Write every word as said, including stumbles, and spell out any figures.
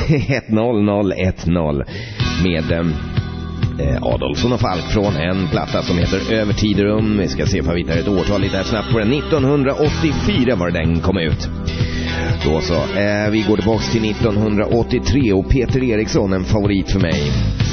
ett noll noll ett noll med eh, Adolfsson och Falk från en platta som heter Övertiderum. Vi ska se om vi hittar ett årtal lite här snabbt på den. nittonhundraåttiofyra var den kom ut. Då så, eh, vi går tillbaka till nittonhundraåttiotre och Peter Eriksson, en favorit för mig.